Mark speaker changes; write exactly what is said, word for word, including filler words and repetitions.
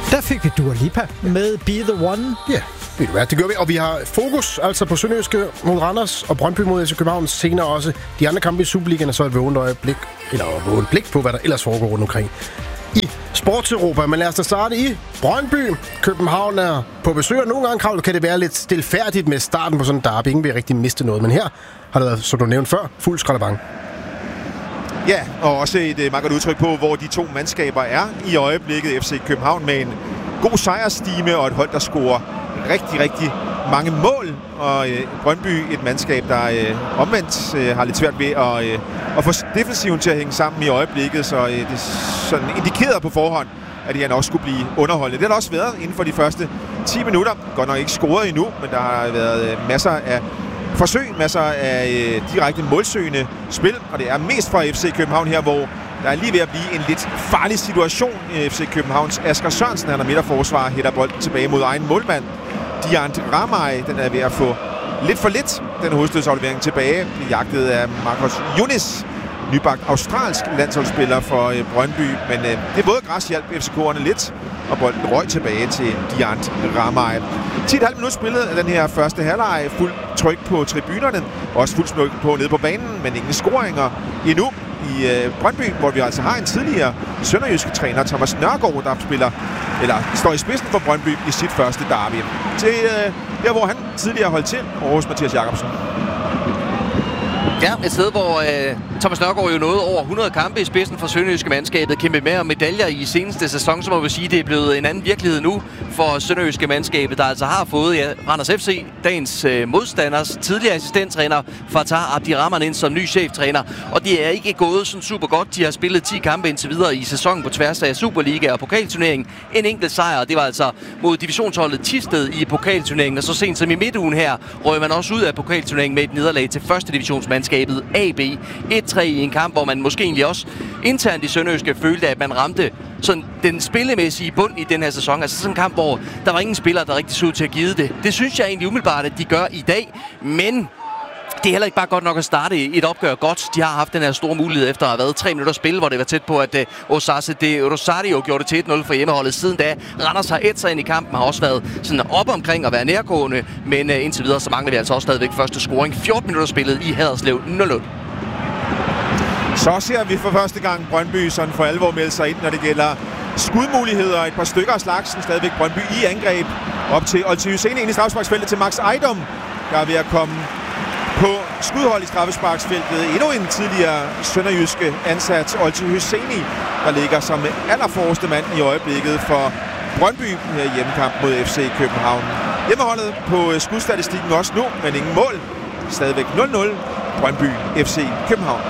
Speaker 1: Der fik vi Dua Lipa med Be The One.
Speaker 2: Ja, ved du hvad, det gør vi. Og vi har fokus altså på Sønderjyske mod Randers og Brøndby mod F C København. Senere også de andre kampe i Superligaen, så et vågent øjeblik, eller vågent blik på, hvad der ellers foregår rundt omkring i Sportseuropa. Men lad os da starte i Brøndby. København er på besøg, og nogle gange, Kravl, kan det være lidt stilfærdigt med starten på sådan en derby. Ingen vil rigtig miste noget, men her har det været, som du nævnte før, fuld skraldebang.
Speaker 3: Ja, og også et uh, meget godt udtryk på, hvor de to mandskaber er i øjeblikket. F C København med en god sejrstime og et hold, der scorer rigtig, rigtig mange mål. Og uh, Brøndby et mandskab, der uh, omvendt uh, har lidt svært ved at, uh, at få defensiven til at hænge sammen i øjeblikket. Så uh, det er sådan indikeret på forhånd, at de også skulle blive underholdet. Det har der også været inden for de første ti minutter. Godt nok ikke scoret endnu, men der har været uh, masser af forsøg, masser af øh, direkte målsøgende spil, og det er mest fra F C København her, hvor der er lige ved at blive en lidt farlig situation i F C Københavns. Asger Sørensen, han er midterforsvar, hætter bolden tilbage mod egen målmand. Diant Ramay, den er ved at få lidt for lidt, den hovedstødsaflevering tilbage, jagtet af Marcos Yunis, nybagt australsk landsholdsspiller for øh, Brøndby, men øh, det våde græs hjalp F C K'erne lidt, og bolden røg tilbage til Diant Ramay. ti komma fem minutter spillet af den her første halvleg, fuld tryk på tribunerne, også fuld tryk på nede på banen, men ingen scoringer endnu i øh, Brøndby, hvor vi altså har en tidligere sønderjyske træner, Thomas Nørgaard, der spiller, eller står i spidsen for Brøndby i sit første derby. Til øh, der, hvor han tidligere holdt til, over hos Mathias Jacobsen.
Speaker 4: Ja, et sted, hvor øh, Thomas Nørgaard jo nåede over hundrede kampe i spidsen for sønderjyske mandskabet, kæmpe med medaljer i seneste sæson, så må vi sige, det er blevet en anden virkelighed nu for sønderjyske mandskabet, der altså har fået ja, Randers F C, dagens øh, modstanders tidligere assistenttræner, Fatah Abdirahman ind som ny cheftræner, og det er ikke gået sådan super godt. De har spillet ti kampe indtil videre i sæsonen på tværs af Superliga og pokalturneringen. En enkelt sejr, det var altså mod divisionsholdet Thisted i pokalturneringen, og så sent som i midtugen her røg man også ud af pokalturneringen med et nederlag til første divisionsmandskabet A B. et tre i en kamp, hvor man måske egentlig også internt i Sønderjyske følte, at man ramte sådan den spillemæssige bund i den her sæson. Altså sådan en kamp, hvor der var ingen spillere, der rigtig så ud til at give det. Det synes jeg egentlig umiddelbart, at de gør i dag, men det er heller ikke bare godt nok at starte et opgør godt. De har haft den her store mulighed efter at have været tre minutter spil, hvor det var tæt på, at uh, Osase de Rosario gjorde det til et nul for hjemmeholdet. Siden da, Randers har et sig ind i kampen, har også været sådan op omkring at være nærgående, men uh, indtil videre, så mangler vi altså også stadigvæk første scoring. fjorten minutter spillet i Haderslev nul nul.
Speaker 3: Så ser vi for første gang Brøndby sådan for alvor melde sig ind, når det gælder skudmuligheder. Et par stykker af slagsen, stadigvæk Brøndby i angreb. Op til Olti Husseini ind i straffesparksfeltet til Max Ejdom, der er ved at komme på skudhold i straffesparksfeltet. Endnu en tidligere sønderjyske ansat, Olti Husseini, der ligger som allerforreste mand i øjeblikket for Brøndby her i hjemmekamp mod F C København. Hjemmeholdet på skudstatistikken også nu, men ingen mål. Stadigvæk nul nul. Brøndby F C København.